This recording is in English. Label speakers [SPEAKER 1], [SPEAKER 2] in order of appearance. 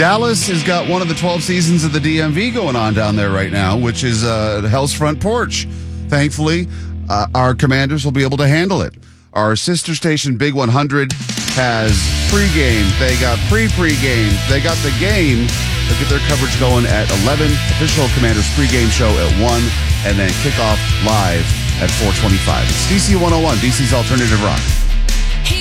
[SPEAKER 1] Dallas has got one of the 12 seasons of the DMV going on down there right now, which is Hell's Front Porch. Thankfully, our Commanders will be able to handle it. Our sister station, Big 100, has pregame. They got pre-game. They got the game. They'll get their coverage going at 11. Official Commanders pregame show at 1. And then kickoff live at 4:25. It's DC 101, DC's Alternative Rock.